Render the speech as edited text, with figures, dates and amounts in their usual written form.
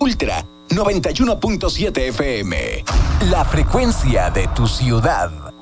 Ultra 91.7 FM. La frecuencia de tu ciudad.